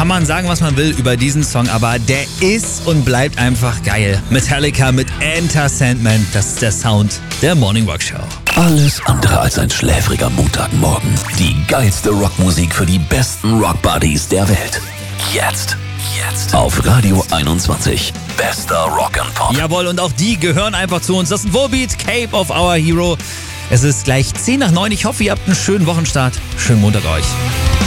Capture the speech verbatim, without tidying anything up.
kann man sagen, was man will über diesen Song, aber der ist und bleibt einfach geil. Metallica mit Enter Sandman, das ist der Sound der Morning Rock Show. Alles andere als ein schläfriger Montagmorgen. Die geilste Rockmusik für die besten Rockbuddies der Welt. Jetzt. Jetzt. Auf Radio einundzwanzig. Bester Rock and Pop. Jawohl, und auch die gehören einfach zu uns. Das ist ein Volbeat, Cape of Our Hero. Es ist gleich zehn nach neun. Ich hoffe, ihr habt einen schönen Wochenstart. Schönen Montag euch.